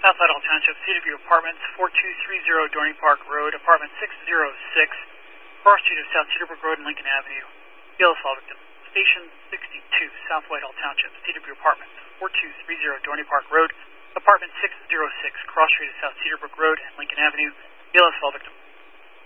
South Whitehall Township, Cedarview Apartments, 4230 Dorney Park Road, Apartment 606, Cross Street of South Cedarbrook Road and Lincoln Avenue. Vehicle assault victim. Station 62, South Whitehall Township, Cedarview Apartments, 4230 Dorney Park Road, Apartment 606, Cross Street of South Cedarbrook Road and Lincoln Avenue. Vehicle assault victim.